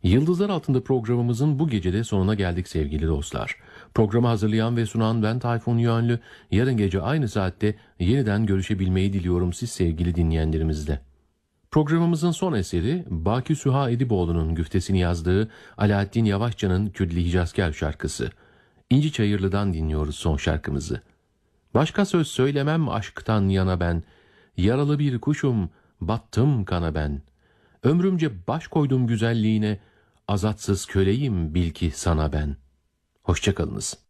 Yıldızlar Altında programımızın bu gecede sonuna geldik sevgili dostlar. Programı hazırlayan ve sunan ben Tayfun Yönlü. Yarın gece aynı saatte yeniden görüşebilmeyi diliyorum siz sevgili dinleyenlerimizle. Programımızın son eseri Baki Süha Ediboğlu'nun güftesini yazdığı Alaaddin Yavaşça'nın Küdli Hicazkâr şarkısı. İnci Çayırlı'dan dinliyoruz son şarkımızı. Başka söz söylemem aşktan yana ben, yaralı bir kuşum, battım kana ben. Ömrümce baş koydum güzelliğine, azatsız köleyim bil ki sana ben. Hoşça kalınız.